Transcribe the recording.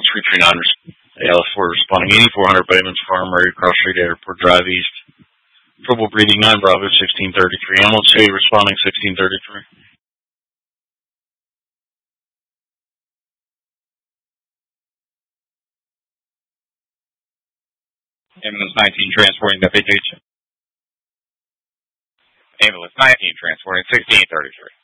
3339, AL4 responding 8400 Bayman's Farm, Murray Cross Street, Airport Drive East. Trouble breathing 9 Bravo 1633. Ambulance City responding 1633. Ambulance 19 transporting WH. Ambulance 19 transporting 1633.